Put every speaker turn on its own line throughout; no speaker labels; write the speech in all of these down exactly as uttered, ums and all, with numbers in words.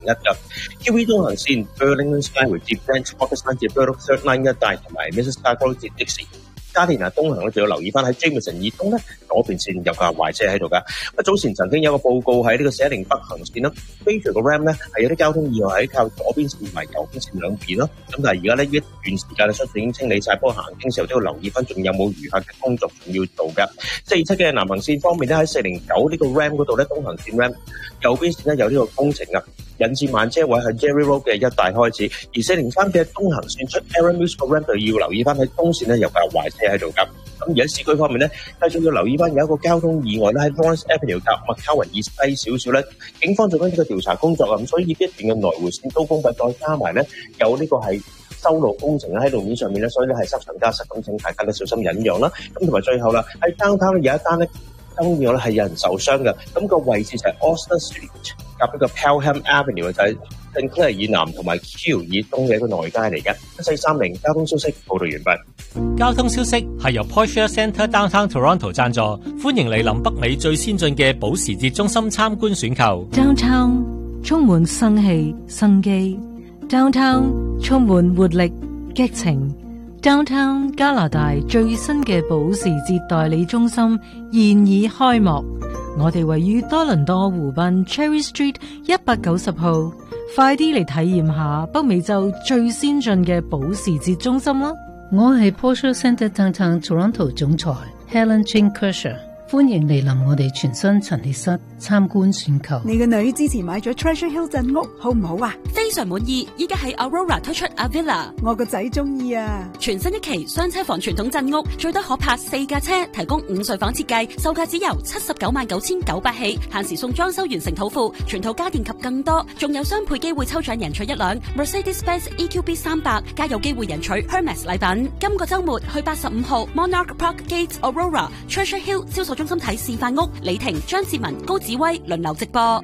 一嘅。Q V 東行線 Burlington Skyway 接 Branch Walker 山接 Burlock Third Line 一帶，同埋 Mississauga 接迪士。加田拿東行咧，就要留意翻喺 Jameson 以東咧嗰邊線有架壞車喺度㗎。咁早前曾經有個報告喺呢個寫靈北行線啦，飛住個 Ram 咧係有啲交通意外喺靠左邊線同埋右邊線兩邊咯。咁但係而家呢一段時間咧，相信已經清理晒，不過行經時候都要留意翻，仲有冇餘下嘅工作仲要做㗎。四二七嘅南行線方面咧，喺四零九呢個 Ram 嗰度咧，東行線 Ram 右邊線咧有呢個工程啊，引致慢車位喺 Jerry Road 嘅一帶開始，而四零三嘅東行線出 Aaron Mills 個 Ram 就要留意翻喺東線咧有架壞車喺度㗎。咁而喺市區方面咧，繼續要留意翻有一個交通意外咧喺 Lawrence Avenue 及麥卡雲以西少少咧，警方做緊呢個調查工作啊，咁所以呢一段嘅來回線都封閉，再加埋咧有呢個係修路工程喺路面上面咧，所以咧係塞上加塞，咁請大家咧小心忍讓啦。咁同埋最後啦，喺 downtown 有一單咧交通意外咧係有人受傷嘅，咁個位置就係 Austin Street 及呢個 Pelham Avenue 就係Sinclair以南同埋 Q 以東嘅一個內街嚟嘅。一四三零交通消息報道完畢。
交通消息係由 Porsche Centre Downtown Toronto 贊助，歡迎嚟臨北美最先進嘅保時捷中心參觀選購。
Downtown 充滿生氣生機 ，Downtown 充滿活力激情 ，Downtown 加拿大最新嘅保時捷代理中心現已開幕。我哋位於多倫多湖濱 Cherry Street 一百九十號，快啲嚟體驗下北美洲最先進嘅保時捷中心啦！
我係 Porsche Centre Downtown Toronto 總裁 Helen Chin Kershaw， 歡迎嚟臨我哋全新陳列室參觀選購。
你個女之前買咗 Treasure Hill 鎮屋，好唔好啊？
非常滿意，依家喺 Aurora 推出 Avila，
我個仔中意啊！
全新一期雙車房傳統鎮屋，最多可泊四架車，提供五睡房設計，售價只由七十九萬九千九百起，限時送裝修完成土庫、全套家電及更多，仲有雙倍機會抽獎贏取一輛 Mercedes-Benz E Q B 三百，加有機會贏取 Hermes 禮品。今個週末去八十五號 Monarch Park Gates Aurora Treasure Hill 銷售中心睇示範屋，李婷、張志文、高子威輪流直播。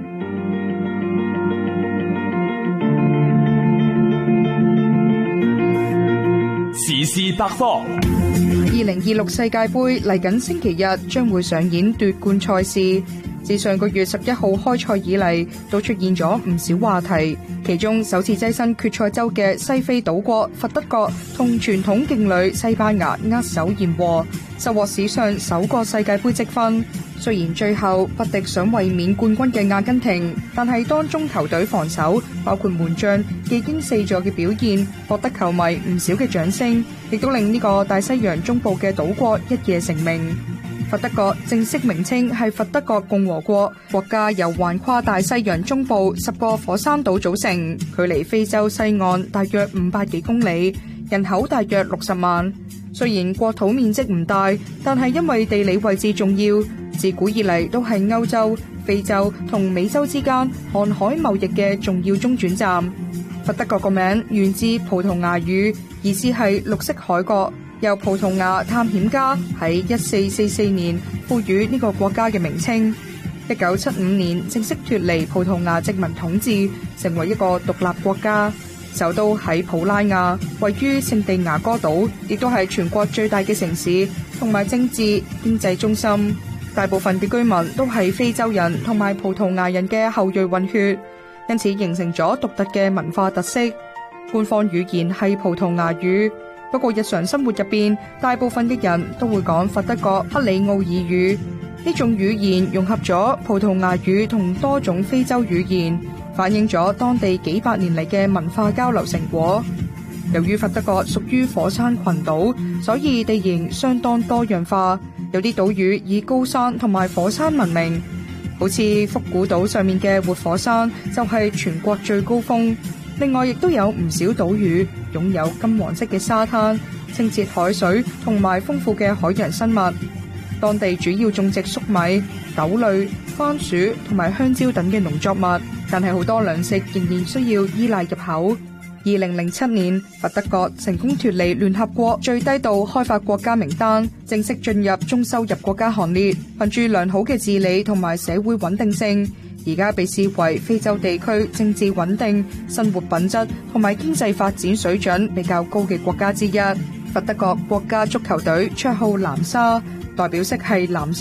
時事百科。
二零二六世界盃嚟緊星期日將會上演奪冠賽事。自上個月十一號開賽以嚟，都出現咗唔少話題。其中首次躋身決賽周嘅西非島國佛得角同傳統勁旅西班牙握手言和，收穫史上首個世界盃積分。雖然最後不敵想衛冕冠軍嘅阿根廷，但係當中球隊防守包括門將技驚四座嘅表現，獲得球迷唔少嘅掌聲，亦都令呢個大西洋中部嘅島國一夜成名。佛得角正式名稱係佛得角共和國，國家由橫跨大西洋中部十個火山島組成，距離非洲西岸大約五百幾公里，人口大約六十萬。雖然國土面積唔大，但係因為地理位置重要，自古以嚟都係歐洲、非洲同美洲之間航海貿易嘅重要中轉站。佛得角個名源自葡萄牙語，意思係綠色海角。由葡萄牙探險家喺一四四四年賦予呢個國家嘅名稱。一九七五年正式脫離葡萄牙殖民統治，成為一個獨立國家。首都喺普拉亞，位於聖地牙哥島，亦都係全國最大嘅城市，同埋政治經濟中心。大部分嘅居民都係非洲人同埋葡萄牙人嘅後裔混血，因此形成咗獨特嘅文化特色。官方語言係葡萄牙語。不過日常生活入邊，大部分嘅人都會講佛得角克里奧爾語。呢種語言融合咗葡萄牙語同多種非洲語言，反映咗當地幾百年嚟嘅文化交流成果。由於佛得角屬於火山群島，所以地形相當多樣化。有啲島嶼以高山同埋火山聞名，好似福古島上面嘅活火山就係全國最高峰。另外，亦都有唔少島嶼擁有金黃色嘅沙灘、清澈海水同埋豐富嘅海洋生物。當地主要種植粟米、豆類、番薯同埋香蕉等嘅農作物，但係好多糧食仍然需要依賴入口。二零零七年，佛得角成功脫離聯合國最低度開發國家名單，正式進入中收入國家行列。憑住良好嘅治理同埋社會穩定性，而家被視為非洲地區政治穩定、生活品質同埋經濟發展水準比較高嘅國家之一。佛得角國家足球隊綽號藍沙，代表色係藍色，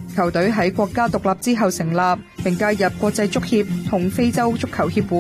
球隊喺國家獨立之後成立，並加入國際足協同非洲足球協會。